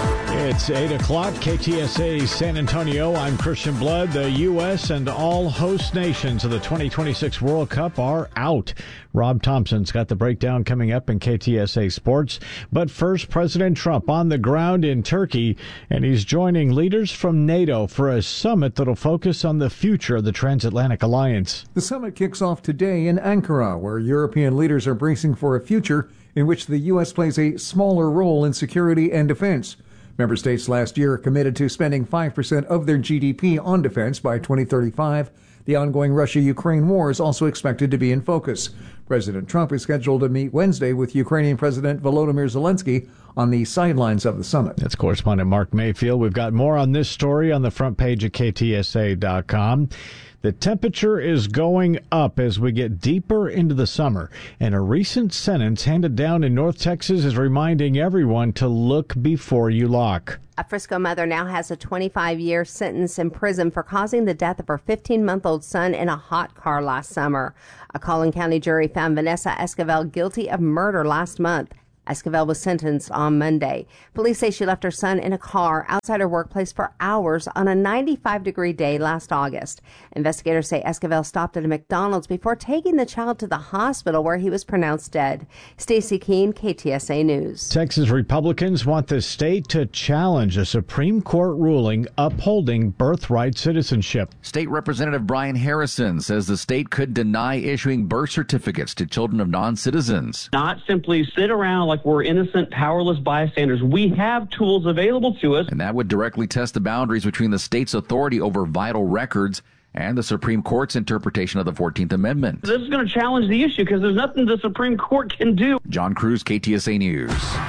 It's eight o'clock, K T S A San Antonio. I'm Christian Blood. The U S and all host nations of the twenty twenty-six World Cup are out. Rob Thompson's got the breakdown coming up in K T S A Sports. But first, President Trump on the ground in Turkey, and he's joining leaders from NATO for a summit that'll focus on the future of the transatlantic alliance. The summit kicks off today in Ankara, where European leaders are bracing for a future in which the U S plays a smaller role in security and defense. Member states last year committed to spending five percent of their G D P on defense by twenty thirty-five. The ongoing Russia-Ukraine war is also expected to be in focus. President Trump is scheduled to meet Wednesday with Ukrainian President Volodymyr Zelensky on the sidelines of the summit. That's correspondent Mark Mayfield. We've got more on this story on the front page of K T S A dot com. The temperature is going up as we get deeper into the summer, and a recent sentence handed down in North Texas is reminding everyone to look before you lock. A Frisco mother now has a twenty-five year sentence in prison for causing the death of her fifteen-month-old son in a hot car last summer. A Collin County jury found Vanessa Esquivel guilty of murder last month. Esquivel was sentenced on Monday. Police say she left her son in a car outside her workplace for hours on a ninety-five degree day last August. Investigators say Esquivel stopped at a McDonald's before taking the child to the hospital where he was pronounced dead. Stacey Keene, K T S A News. Texas Republicans want the state to challenge a Supreme Court ruling upholding birthright citizenship. State Representative Brian Harrison says the state could deny issuing birth certificates to children of non-citizens. Not simply sit around like we're innocent, powerless bystanders. We have tools available to us. And that would directly test the boundaries between the state's authority over vital records and the Supreme Court's interpretation of the fourteenth Amendment. This is going to challenge the issue because there's nothing the Supreme Court can do. John Cruz, K T S A News.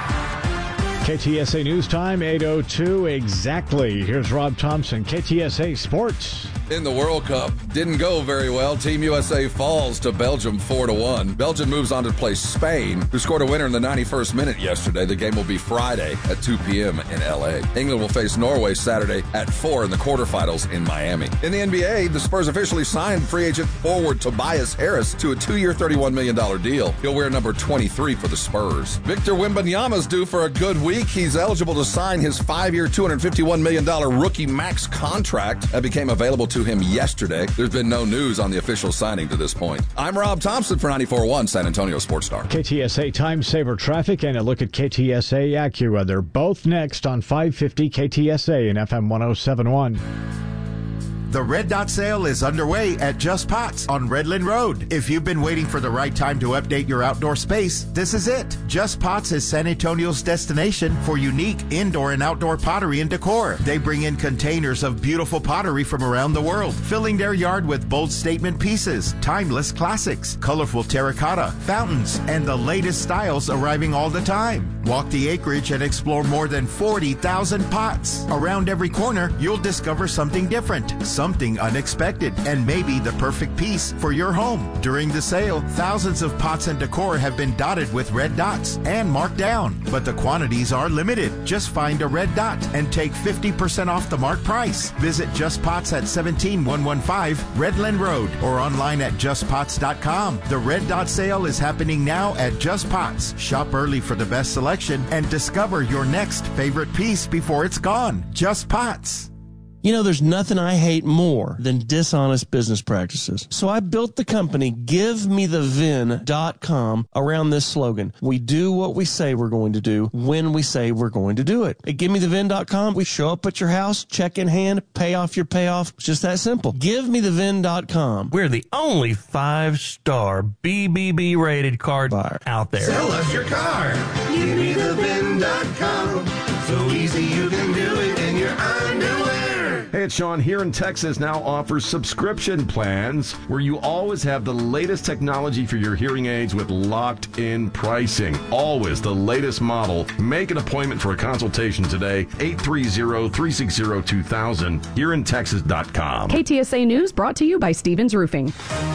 K T S A News Time, eight oh two exactly. Here's Rob Thompson, K T S A Sports. In the World Cup, didn't go very well. Team U S A falls to Belgium four to one. Belgium moves on to play Spain, who scored a winner in the ninety-first minute yesterday. The game will be Friday at two p.m. in L A. England will face Norway Saturday at four in the quarterfinals in Miami. In the N B A, the Spurs officially signed free agent forward Tobias Harris to a two-year, thirty-one million dollars deal. He'll wear number twenty-three for the Spurs. Victor Wembanyama's due for a good week. He's eligible to sign his five-year, two hundred fifty-one million dollars rookie max contract that became available to him yesterday. There's been no news on the official signing to this point. I'm Rob Thompson for ninety-four point one San Antonio Sports Star. K T S A Time Saver Traffic and a look at K T S A AccuWeather. Both next on five fifty K T S A and F M one oh seven point one. The Red Dot sale is underway at Just Pots on Redland Road. If you've been waiting for the right time to update your outdoor space, this is it. Just Pots is San Antonio's destination for unique indoor and outdoor pottery and decor. They bring in containers of beautiful pottery from around the world, filling their yard with bold statement pieces, timeless classics, colorful terracotta, fountains, and the latest styles arriving all the time. Walk the acreage and explore more than forty thousand pots. Around every corner, you'll discover something different, something unexpected, and maybe the perfect piece for your home. During the sale, thousands of pots and decor have been dotted with red dots and marked down, but the quantities are limited. Just find a red dot and take fifty percent off the marked price. Visit Just Pots at seventeen one fifteen Redland Road or online at just pots dot com. The Red Dot sale is happening now at Just Pots. Shop early for the best selection and discover your next favorite piece before it's gone. Just Pots. You know, there's nothing I hate more than dishonest business practices. So I built the company give me the vin dot com around this slogan. We do what we say we're going to do when we say we're going to do it. At give me the vin dot com, we show up at your house, check in hand, pay off your payoff. It's just that simple. give me the vin dot com. We're the only five-star B B B rated car buyer out there. Sell us your car. give me the vin dot com. So easy you can do it in your underwear. Hey, it's Sean here in Texas now offers subscription plans where you always have the latest technology for your hearing aids with locked-in pricing. Always the latest model. Make an appointment for a consultation today, eight three zero, three six zero, two thousand, here in texas dot com. K T S A News brought to you by Stevens Roofing.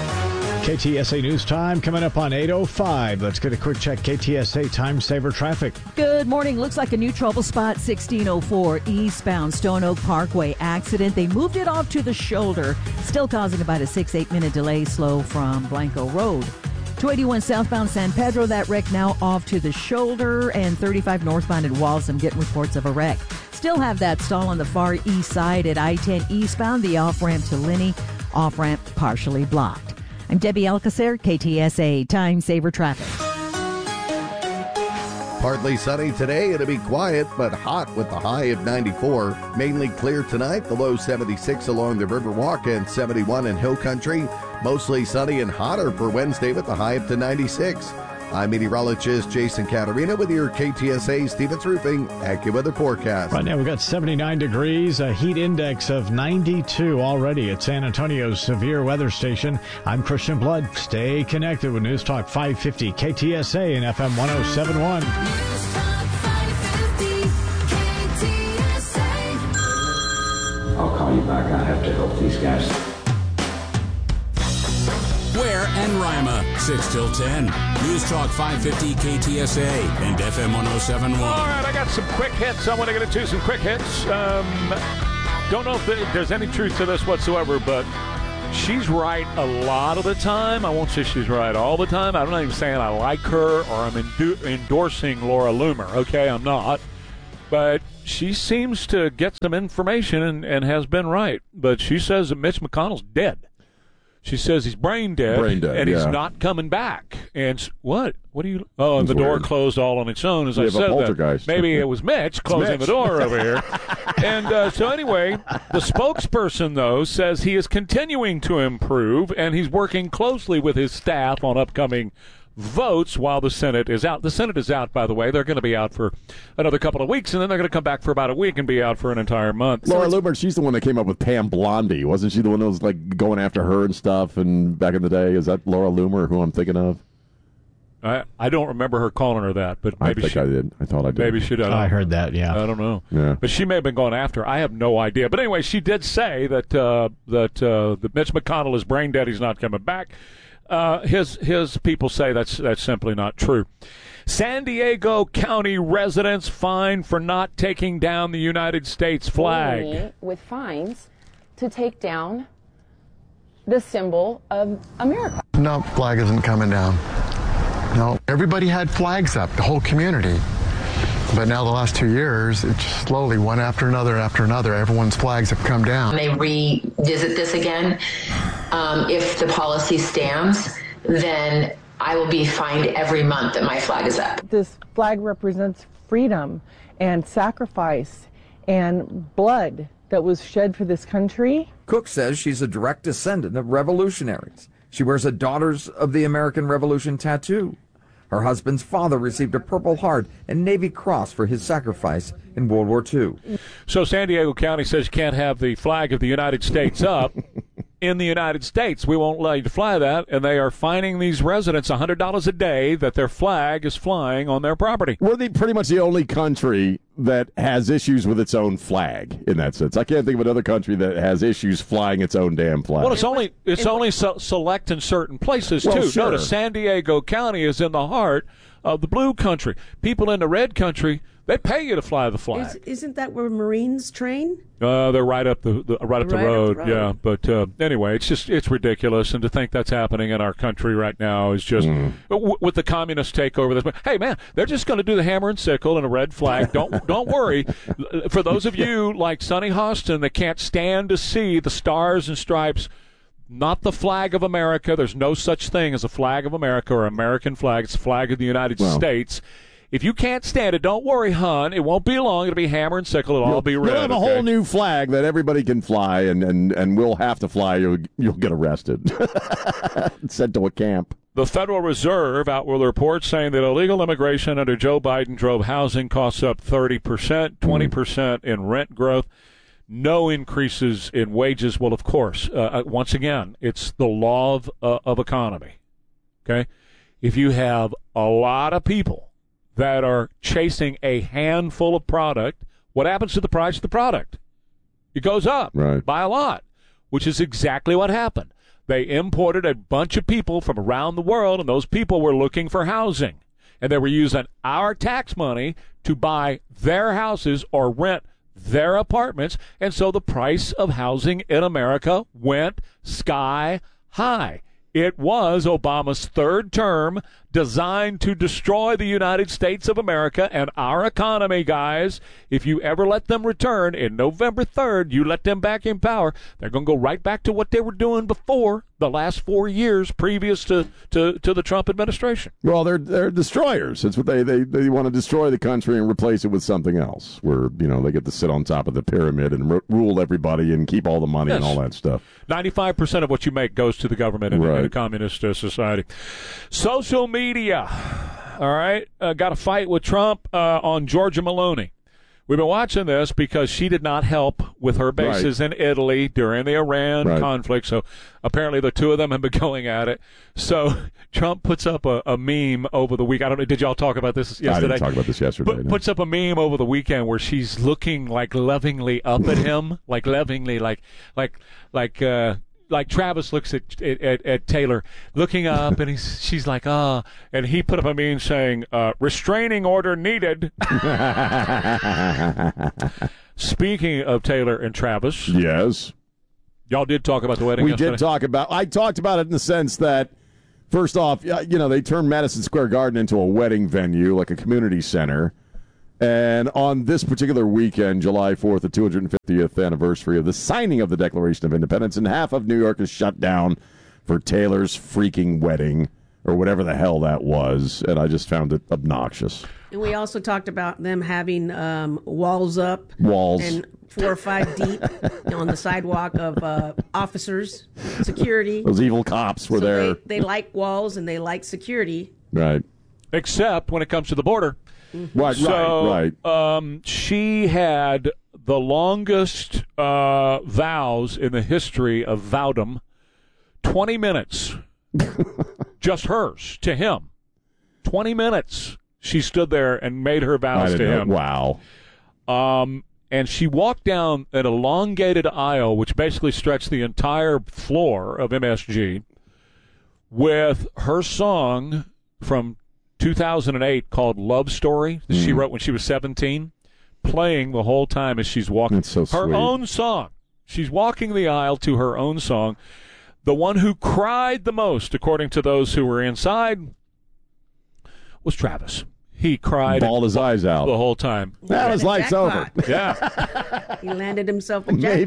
K T S A News Time coming up on eight oh five. Let's get a quick check. K T S A Time Saver Traffic. Good morning. Looks like a new trouble spot, sixteen oh four eastbound Stone Oak Parkway accident. They moved it off to the shoulder, still causing about a six, eight minute delay slow from Blanco Road. two eighty-one southbound San Pedro, that wreck now off to the shoulder, and thirty-five northbound at Walsum getting reports of a wreck. still have that stall on the far east side at I ten eastbound, the off-ramp to Linney, off-ramp partially blocked. I'm Debbie Alcacer, K T S A Time Saver Traffic. Partly sunny today. It'll be quiet but hot with the high of ninety-four. Mainly clear tonight. The low seventy-six along the Riverwalk and seventy-one in Hill Country. Mostly sunny and hotter for Wednesday with the high up to ninety-six. I'm meteorologist Jason Caterina with your K T S A Stevens Roofing AccuWeather forecast. Right now we've got seventy-nine degrees, a heat index of ninety-two already at San Antonio's severe weather station. I'm Christian Blood. Stay connected with News Talk five fifty K T S A and F M one oh seven point one. News Talk five fifty K T S A. I'll call you back. I have to help these guys. Ware and Rima, six till ten. News Talk five fifty K T S A and F M one oh seven point one. All right, I got some quick hits. I want to get into some quick hits. Um, don't know if there's any truth to this whatsoever, but she's right a lot of the time. I won't say she's right all the time. I'm not even saying I like her or I'm endu- endorsing Laura Loomer. Okay, I'm not. But she seems to get some information and, and has been right. But she says that Mitch McConnell's dead. She says he's brain dead, brain dead and yeah. he's not coming back. And what? What do you? Oh, and That's the door weird. closed all on its own, as We I have a said poltergeist. that. Maybe it was Mitch closing Mitch. the door over here. And uh, so anyway, the spokesperson, though, says he is continuing to improve, and he's working closely with his staff on upcoming votes while the Senate is out. The Senate is out, by the way. They're going to be out for another couple of weeks, and then they're going to come back for about a week and be out for an entire month. Laura So Loomer, she's the one that came up with Pam Blondie. Wasn't she the one that was like going after her and stuff and back in the day? Is that Laura Loomer who I'm thinking of? I, I don't remember her calling her that, but maybe I think she I did. I thought I did. Maybe she did. I heard that, yeah. I don't know. Yeah. But she may have been going after her. I have no idea. But anyway, she did say that uh, that uh, that Mitch McConnell is brain dead. He's not coming back. Uh, his his people say that's that's simply not true. San Diego County residents fined for not taking down the United States flag. Only with fines to take down the symbol of America. No, flag isn't coming down. No, everybody had flags up, the whole community. But now the last two years, it's just slowly, one after another after another, everyone's flags have come down. They revisit this again. Um, if the policy stands, then I will be fined every month that my flag is up. This flag represents freedom and sacrifice and blood that was shed for this country. Cook says she's a direct descendant of revolutionaries. She wears a Daughters of the American Revolution tattoo. Her husband's father received a Purple Heart and Navy Cross for his sacrifice in World War Two. So San Diego County says you can't have the flag of the United States up in the United States. We won't allow you to fly that, and they are fining these residents one hundred dollars a day that their flag is flying on their property. We're the, pretty much the only country that has issues with its own flag in that sense. I can't think of another country that has issues flying its own damn flag. Well, it's only it's only so select in certain places, Well, too. sure. Notice San Diego County is in the heart of the blue country. People in the red country, they pay you to fly the flag. Is, isn't that where Marines train? Uh, they're right up the, the right up the Right up road, the road. yeah. But uh, anyway, it's just it's ridiculous, and to think that's happening in our country right now is just w- with the communist takeover. This, hey man, they're just going to do the hammer and sickle and a red flag. Don't don't worry. For those of you like Sonny Hostin that can't stand to see the stars and stripes. Not the flag of America. There's no such thing as a flag of America or American flag. It's the flag of the United Well. States. If you can't stand it, don't worry, hon. It won't be long. It'll be hammer and sickle. It'll all be red. You'll have a okay? whole new flag that everybody can fly, and, and, and we'll have to fly. You'll, you'll get arrested. Sent to a camp. The Federal Reserve out with a report saying that illegal immigration under Joe Biden drove housing costs up thirty percent, twenty percent in rent growth. No increases in wages. Well, of course, uh, once again, it's the law of, uh, of economy. Okay? If you have a lot of people that are chasing a handful of product, what happens to the price of the product? It goes up right. by a lot, which is exactly what happened. They imported a bunch of people from around the world, and those people were looking for housing. And they were using our tax money to buy their houses or rent their apartments, and so the price of housing in America went sky high. It was Obama's third term, designed to destroy the United States of America and our economy, guys. If you ever let them return in November third, you let them back in power, they're going to go right back to what they were doing before the last four years previous to, to, to the Trump administration. Well, they're they're destroyers. It's what they, they, they want to destroy the country and replace it with something else where, you know, they get to sit on top of the pyramid and r- rule everybody and keep all the money yes. and all that stuff. ninety-five percent of what you make goes to the government in, right. in a communist uh, society. Social media, all right, uh, got a fight with Trump uh, on Giorgia Meloni. We've been watching this because she did not help with her bases right. in Italy during the Iran right. conflict. So apparently the two of them have been going at it. So Trump puts up a, a meme over the week. I don't know. Did y'all talk about this yesterday? I didn't talk about this yesterday. But no. Puts up a meme over the weekend where she's looking like lovingly up at him, like lovingly, like like like. uh Like Travis looks at, at at Taylor, looking up, and he's she's like, ah, oh. and he put up a meme saying, uh, "Restraining order needed." Speaking of Taylor and Travis, yes, y'all did talk about the wedding. We yesterday? did talk about. I talked about it in the sense that, first off, you know, they turned Madison Square Garden into a wedding venue, like a community center. And on this particular weekend, July fourth, the two hundred fiftieth anniversary of the signing of the Declaration of Independence, and half of New York is shut down for Taylor's freaking wedding, or whatever the hell that was, and I just found it obnoxious. And we also talked about them having um, walls up. Walls. And four or five deep on the sidewalk of uh, officers, security. Those evil cops were so there. They, they like walls and they like security. Right. Except when it comes to the border. Mm-hmm. Right, so, right, right. Um, she had the longest uh, vows in the history of vowdom, twenty minutes. Just hers to him. twenty minutes. She stood there and made her vows to him. Know. Wow. Um, and she walked down an elongated aisle, which basically stretched the entire floor of M S G, with her song from two thousand eight called Love Story that mm. she wrote when she was seventeen, playing the whole time as she's walking. That's so her sweet. Own song. She's walking the aisle to her own song. The one who cried the most, according to those who were inside, was Travis. He cried. Bawled his eyes out. The whole time. Now his life's over. Yeah. He landed himself a jackpot.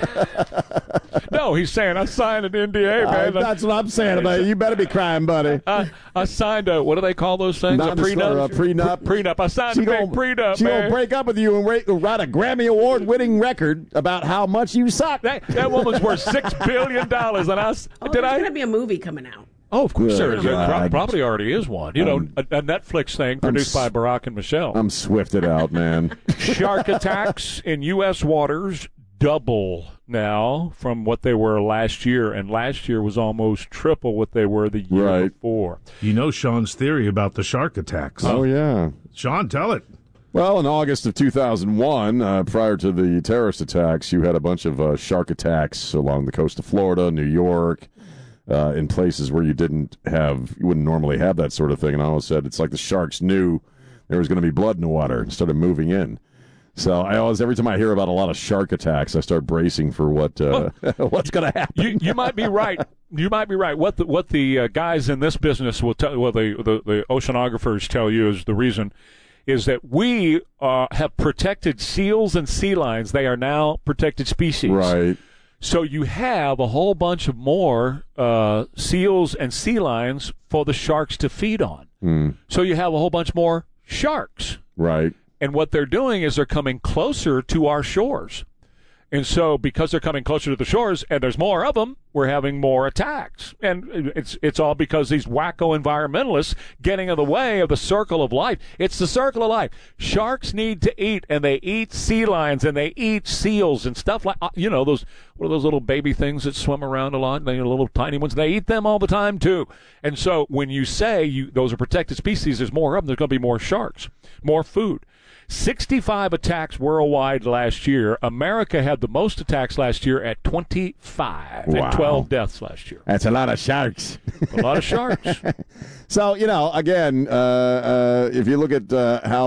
Maybe. No, he's saying, I signed an N D A, man. Uh, that's what I'm saying about it. You better be crying, buddy. I, I signed a, what do they call those things? Not a prenup? A prenup. Pre- prenup. I signed she a big gonna, prenup, She man. going to break up with you and write, write a Grammy Award-winning record about how much you suck. That, that woman's worth six billion dollars. And I, oh, did there's I? going to be a movie coming out. Oh, of course there is. There God. probably already is one. You Um, know, a, a Netflix thing produced I'm, by Barack and Michelle. I'm swifted out, man. Shark attacks in U S waters double now from what they were last year, and last year was almost triple what they were the year right. before. You know Sean's theory about the shark attacks. Oh, yeah. Sean, tell it. Well, in August of two thousand one, uh, prior to the terrorist attacks, you had a bunch of uh, shark attacks along the coast of Florida, New York, Uh, in places where you didn't have, you wouldn't normally have that sort of thing. And I always said it's like the sharks knew there was going to be blood in the water and started moving in. So I always, every time I hear about a lot of shark attacks, I start bracing for what uh, what's going to happen. You, you might be right. You might be right. What the what the uh, guys in this business will tell, well, the, the the oceanographers tell you is the reason is that we uh, have protected seals and sea lions. They are now protected species. Right. So you have a whole bunch of more uh, seals and sea lions for the sharks to feed on. Mm. So you have a whole bunch more sharks. Right. And what they're doing is they're coming closer to our shores. And so because they're coming closer to the shores and there's more of them, we're having more attacks. And it's it's all because these wacko environmentalists getting in the way of the circle of life. It's the circle of life. Sharks need to eat, and they eat sea lions, and they eat seals and stuff like, you know, those what are those little baby things that swim around a lot? They're little tiny ones. They eat them all the time, too. And so when you say you those are protected species, there's more of them, there's going to be more sharks, more food. sixty-five attacks worldwide last year. America had the most attacks last year at twenty-five. Wow. And twelve deaths last year. That's a lot of sharks. A lot of sharks. So, you know, again, uh, uh, if you look at uh, how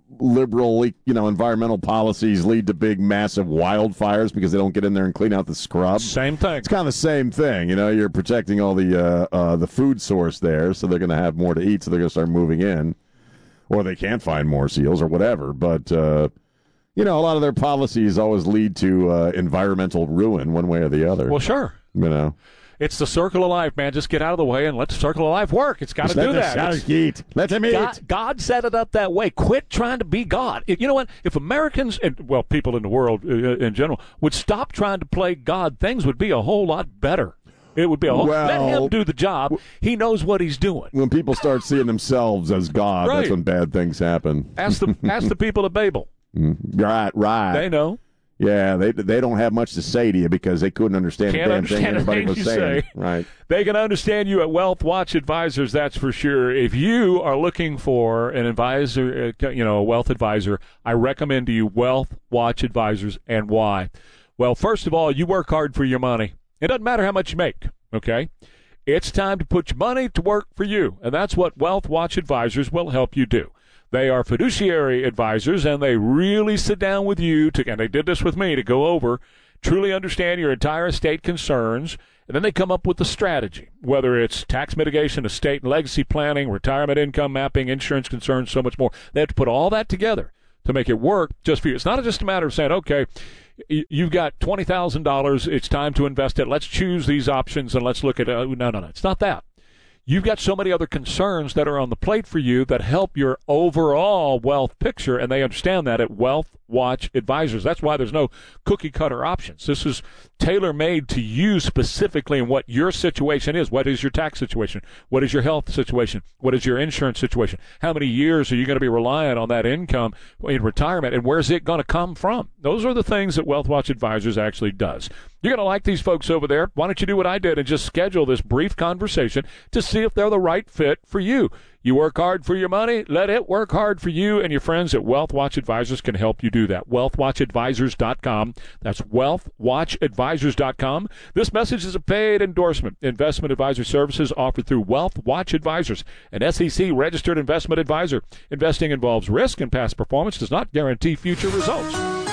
liberal, you know, environmental policies lead to big, massive wildfires because they don't get in there and clean out the scrub. Same thing. It's kind of the same thing. You know, you're protecting all the uh, uh, the food source there, so they're going to have more to eat, so they're going to start moving in. Or they can't find more seals or whatever. But, uh, you know, a lot of their policies always lead to uh, environmental ruin one way or the other. Well, sure. You know. It's the circle of life, man. Just get out of the way and let the circle of life work. It's got to do that. Let them eat. Let them eat. God, God set it up that way. Quit trying to be God. If, you know what? If Americans, and well, people in the world uh, in general, would stop trying to play God, things would be a whole lot better. It would be a whole well, let him do the job. He knows what he's doing. When people start seeing themselves as God, right. that's when bad things happen. Ask the ask the people of Babel. Right, right. They know. Yeah, they they don't have much to say to you because they couldn't understand Can't the damn understand thing anybody the was thing saying. you say. Right. They can understand you at Wealth Watch Advisors, that's for sure. If you are looking for an advisor, uh, you know, a wealth advisor, I recommend to you Wealth Watch Advisors. And why? Well, first of all, you work hard for your money. It doesn't matter how much you make, okay? It's time to put your money to work for you, and that's what Wealth Watch Advisors will help you do. They are fiduciary advisors, and they really sit down with you, to, and they did this with me, to go over, truly understand your entire estate concerns, and then they come up with a strategy, whether it's tax mitigation, estate and legacy planning, retirement income mapping, insurance concerns, so much more. They have to put all that together to make it work just for you. It's not just a matter of saying, okay, you've got twenty thousand dollars, it's time to invest it, let's choose these options and let's look at it. Uh, no, no, no, it's not that. You've got so many other concerns that are on the plate for you that help your overall wealth picture, and they understand that at Wealth Watch Advisors. That's why there's no cookie-cutter options. This is tailor-made to you specifically and what your situation is. What is your tax situation? What is your health situation? What is your insurance situation? How many years are you going to be relying on that income in retirement, and where's it going to come from? Those are the things that Wealth Watch Advisors actually does. You're going to like these folks over there. Why don't you do what I did and just schedule this brief conversation to see if they're the right fit for you? You work hard for your money, let it work hard for you, and your friends at Wealth Watch Advisors can help you do that. wealth watch advisors dot com. That's wealth watch advisors dot com. This message is a paid endorsement. Investment advisor services offered through Wealth Watch Advisors, an S E C-registered investment advisor. Investing involves risk, and past performance does not guarantee future results.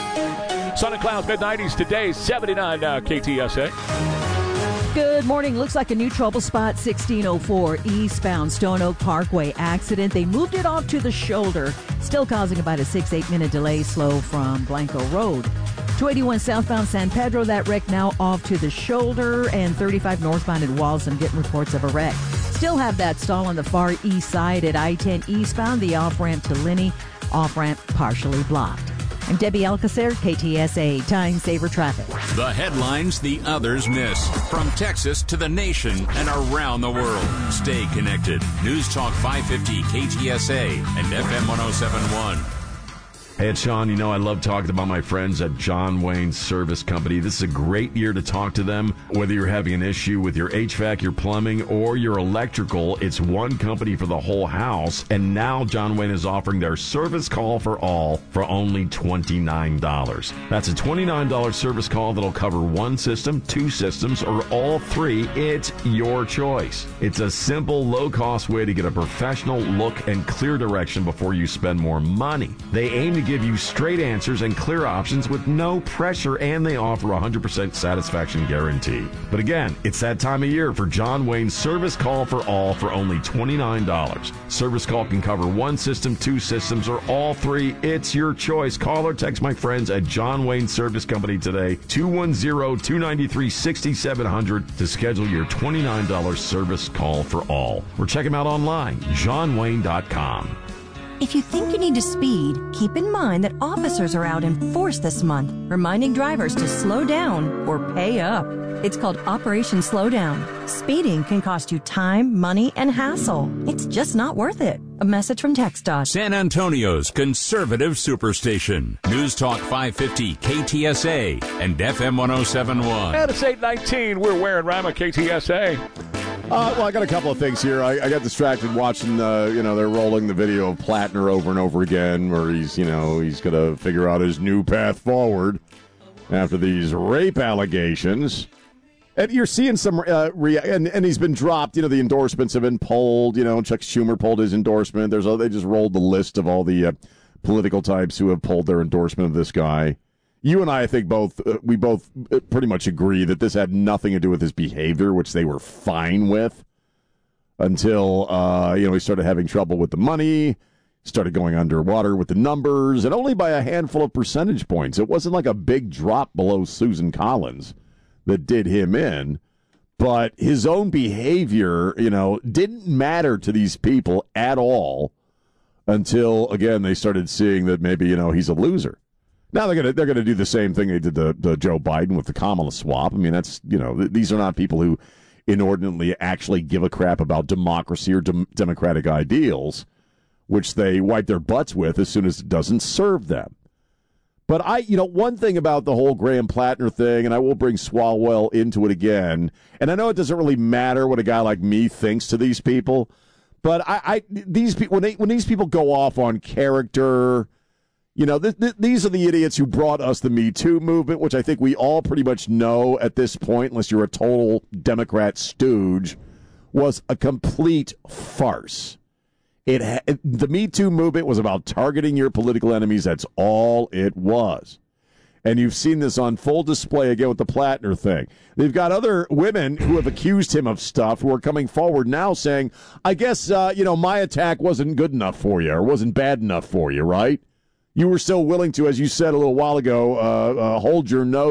Sun and clouds, mid nineties today, seventy-nine now, K T S A. Good morning. Looks like a new trouble spot, sixteen oh four eastbound Stone Oak Parkway accident. They moved it off to the shoulder, still causing about a six, eight minute delay slow from Blanco Road. two eighty-one southbound San Pedro, that wreck now off to the shoulder, and thirty-five northbound at Walsum getting reports of a wreck. Still have that stall on the far east side at I ten eastbound, the off-ramp to Linney, off-ramp partially blocked. I'm Debbie Alcacer, K T S A Time Saver Traffic. The headlines the others miss. From Texas to the nation and around the world. Stay connected. News Talk five fifty K T S A and F M one oh seven point one. Hey, it's Sean. You know, I love talking about my friends at John Wayne Service Company. This is a great year to talk to them. Whether you're having an issue with your H V A C, your plumbing, or your electrical, it's one company for the whole house. And now John Wayne is offering their service call for all for only twenty-nine dollars. That's a twenty-nine dollars service call that'll cover one system, two systems, or all three. It's your choice. It's a simple, low-cost way to get a professional look and clear direction before you spend more money. They aim to give you straight answers and clear options with no pressure, and they offer a one hundred percent satisfaction guarantee. But again, it's that time of year for John Wayne's Service Call for All for only twenty-nine dollars. Service call can cover one system, two systems, or all three. It's your choice. Call or text my friends at John Wayne Service Company today, two one zero, two nine three, six seven zero zero, to schedule your twenty-nine dollars service call for all. Or check them out online, john wayne dot com. If you think you need to speed, keep in mind that officers are out in force this month, reminding drivers to slow down or pay up. It's called Operation Slowdown. Speeding can cost you time, money, and hassle. It's just not worth it. A message from TxDOT. San Antonio's conservative superstation. News Talk five fifty K T S A and F M one oh seven point one. And it's eight nineteen. We're wearing Rima K T S A. Uh, well, I got a couple of things here. I, I got distracted watching, uh, you know, they're rolling the video of Plattner over and over again, where he's, you know, he's going to figure out his new path forward after these rape allegations. And you're seeing some, uh, rea- and, and he's been dropped. You know, the endorsements have been pulled. You know, Chuck Schumer pulled his endorsement. There's a, they just rolled the list of all the uh, political types who have pulled their endorsement of this guy. You and I, I think both, uh, we both pretty much agree that this had nothing to do with his behavior, which they were fine with until, uh, you know, he started having trouble with the money, started going underwater with the numbers, and only by a handful of percentage points. It wasn't like a big drop below Susan Collins that did him in, but his own behavior, you know, didn't matter to these people at all until, again, they started seeing that maybe, you know, he's a loser. Now they're gonna they're gonna do the same thing they did to, to Joe Biden with the Kamala swap. I mean, that's, you know, th- these are not people who inordinately actually give a crap about democracy or dem- democratic ideals, which they wipe their butts with as soon as it doesn't serve them. But I, you know, one thing about the whole Graham Plattner thing, and I will bring Swalwell into it again, and I know it doesn't really matter what a guy like me thinks to these people, but I, I these people when they when these people go off on character. You know, th- th- these are the idiots who brought us the Me Too movement, which I think we all pretty much know at this point, unless you're a total Democrat stooge, was a complete farce. It ha- the Me Too movement was about targeting your political enemies. That's all it was. And you've seen this on full display again with the Plattner thing. They've got other women who have accused him of stuff who are coming forward now saying, I guess, uh, you know, my attack wasn't good enough for you or wasn't bad enough for you, right? You were still willing to, as you said a little while ago, uh, uh, hold your nose